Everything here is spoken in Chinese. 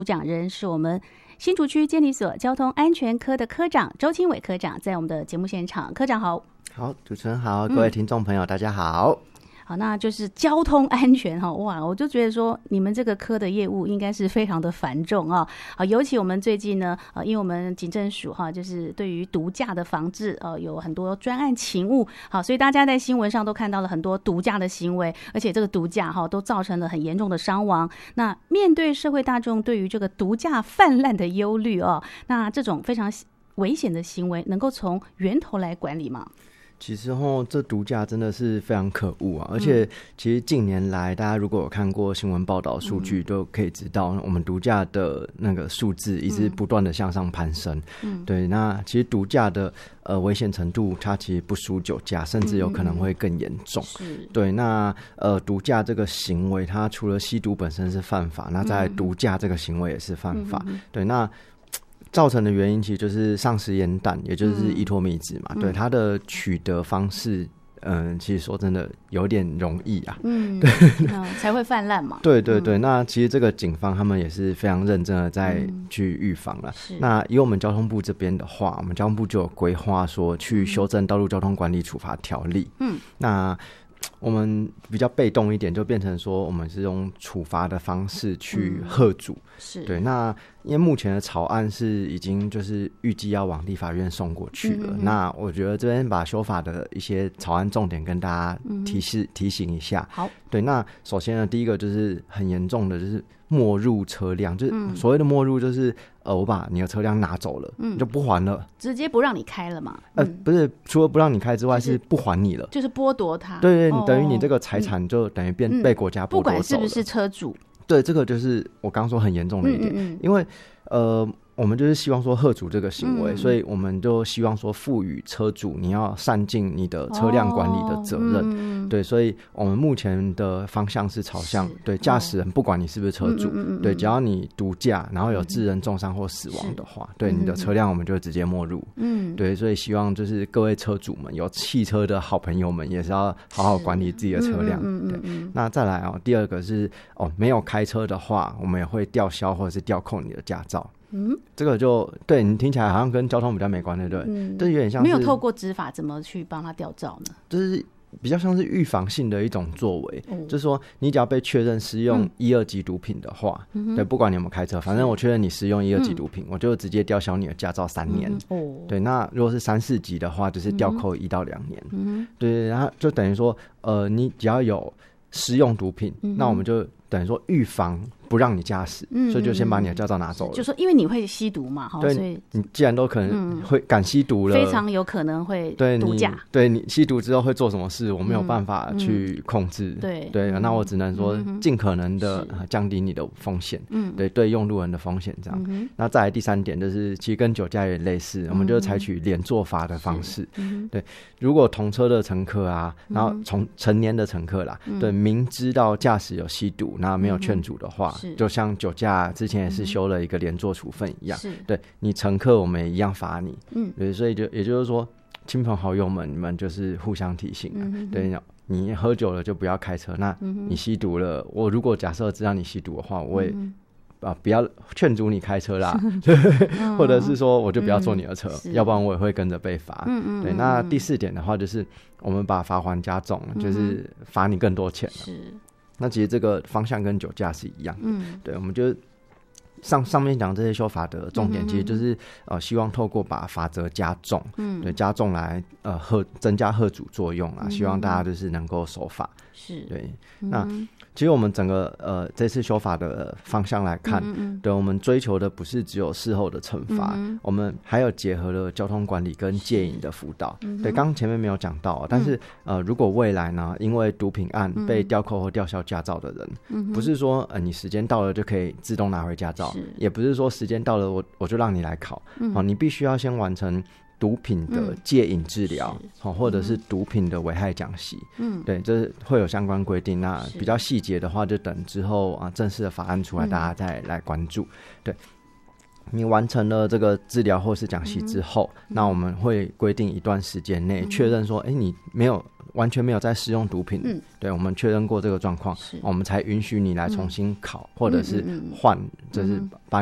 主讲人是我们新竹区监理所交通安全科的科长周清伟科长，在我们的节目现场。科长好。 好，主持人好，各位听众朋友大家好。 好，那就是交通安全哈，哇，我就觉得说你们这个科的业务应该是非常的繁重啊。好，尤其我们最近呢，因为我们警政署哈，就是对于毒驾的防治，有很多专案勤务，好，所以大家在新闻上都看到了很多毒驾的行为，而且这个毒驾哈都造成了很严重的伤亡。那面对社会大众对于这个毒驾泛滥的忧虑哦，那这种非常危险的行为，能够从源头来管理吗？ 其实这毒驾真的是非常可恶啊！而且其实近年来，大家如果有看过新闻报道数据，都可以知道我们毒驾的那个数字一直不断的向上攀升。对，那其实毒驾的危险程度，它其实不输酒驾，甚至有可能会更严重。对，那毒驾这个行为，它除了吸毒本身是犯法，那在毒驾这个行为也是犯法。对，那造成的原因其实就是丧失烟弹，也就是依托米脂嘛。对，它的取得方式，其实说真的有点容易啊。对， 才会泛滥嘛。 对对对，那其实这个警方他们也是非常认真的在去预防了。那以我们交通部这边的话，我们交通部就有规划说去修正道路交通管理处罚条例。那我们比较被动一点，就变成说我们是用处罚的方式去吓阻。对，那因为目前的草案是已经就是预计要往立法院送过去了。那我觉得这边把修法的一些草案重点跟大家提醒一下。好，对，那首先呢，第一个就是很严重的就是没入车辆，就是所谓的没入就是我把你的车辆拿走了，就不还了， 直接不让你开了嘛。 不是，除了不让你开之外，是不还你了， 就是剥夺它。 对，等于你这个财产就等于被国家剥夺走了。 不管是不是车主。 对，这个就是我刚说很严重的一点。因为我们就是希望说吓阻这个行为，所以我们就希望说赋予车主你要善尽你的车辆管理的责任。对，所以我们目前的方向是朝向对驾驶人，不管你是不是车主，对，只要你毒驾，然后有致人重伤或死亡的话，对你的车辆我们就直接没入。对，所以希望就是各位车主们，有汽车的好朋友们，也是要好好管理自己的车辆。对，那再来第二个是没有开车的话，我们也会吊销或者是吊扣你的驾照。这个就对你听起来好像跟交通比较没关，对不对？这有点像是没有透过执法怎么去帮他吊照呢？ 就是比较像是预防性的一种作为。就是说你只要被确认施用1、2级毒品的话，对，不管你有没有开车，反正我确认你施用1、2级毒品，我就直接吊销你的驾照3年。对，那如果是3、4级的话，就是吊扣1到2年。对，然后就等于说你只要有施用毒品，那我们就等于说预防不让你驾驶，所以就先把你的驾照拿走了。 就说因为你会吸毒嘛， 对， 所以你既然都可能会敢吸毒了， 非常有可能会毒驾。 对，你吸毒之后会做什么事，我没有办法去控制。对，那我只能说尽可能的降低你的风险。对用路人的风险这样。那再来第3点就是，其实跟酒驾也类似，我们就采取连坐罚的方式。对，如果同车的乘客啊，然后成年的乘客啦，对，明知道驾驶有吸毒，那没有劝阻的话，就像酒驾之前也是修了一个连坐处分一样。对，你乘客我们也一样罚你。对，所以也就是说，亲朋好友们，你们就是互相提醒。对，你喝酒了就不要开车。那你吸毒了，我如果假设知道你吸毒的话，我也不要劝阻你开车啦。或者是说我就不要坐你的车，要不然我也会跟着被罚。对，那第4点的话就是我们把罚锾加重，就是罚你更多钱了。那其实这个方向跟酒驾是一样的。对，我们就上面讲这些修法的重点，其实就是希望透过把罚则加重，对，加重来增加吓阻作用啊，希望大家就是能够守法。对，那其实我们整个这次修法的方向来看，对，我们追求的不是只有事后的惩罚，我们还有结合了交通管理跟戒瘾的辅导。对，刚前面没有讲到，但是如果未来呢，因为毒品案被吊扣或吊销驾照的人，不是说你时间到了就可以自动拿回驾照，也不是说时间到了我就让你来考。你必须要先完成毒品的戒瘾治疗，或者是毒品的危害讲习。对，这会有相关规定。那比较细节的话，就等之后正式的法案出来，大家再来关注。对， 你完成了这个治疗或是讲习之后，那我们会规定一段时间内确认说，你完全没有在使用毒品，对，我们确认过这个状况，我们才允许你来重新考，或者是换，就是把